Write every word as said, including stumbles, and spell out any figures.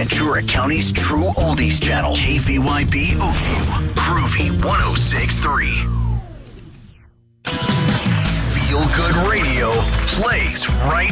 Ventura County's true oldies channel, K V Y B Oakview, Groovy one oh six point three. Feel Good Radio plays right